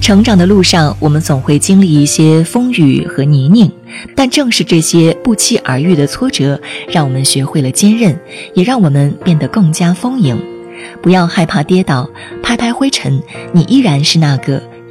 成长的路上，我们总会经历一些风雨和泥泞，但正是这些不期而遇的挫折，让我们学会了坚韧，也让我们变得更加丰盈。不要害怕跌倒，拍拍灰尘，你依然是那个